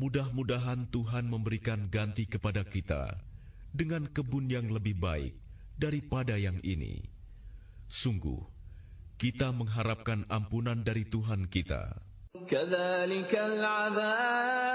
mudah-mudahan Tuhan memberikan ganti kepada kita dengan kebun yang lebih baik daripada yang ini. Sungguh, kita mengharapkan ampunan dari Tuhan kita. كذلك العذاب